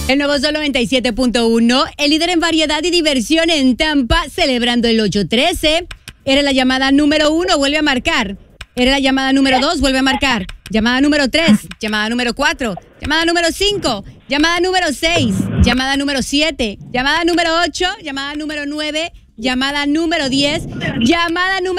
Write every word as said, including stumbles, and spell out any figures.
El nuevo Sol noventa y siete punto uno, el líder en variedad y diversión en Tampa, celebrando el ocho trece. Era la llamada número uno, vuelve a marcar. Era la llamada número dos, vuelve a marcar. Llamada número tres, llamada número cuatro, llamada número cinco, llamada número seis, llamada número siete, llamada número ocho, llamada número nueve, llamada número diez, llamada número